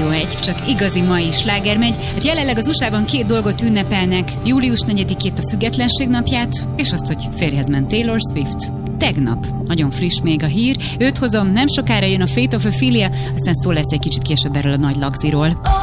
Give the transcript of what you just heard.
Numero 1, csak igazi mai sláger megy. Hát jelenleg az USA-ban 2 dolgot ünnepelnek, július 4-ét, a Függetlenség napját, és azt, hogy férjhez ment Taylor Swift. Tegnap. Nagyon friss még a hír. Őt hozom, nem sokára jön a Fate of Ophelia, aztán szó lesz egy kicsit később erről a nagy lagziról.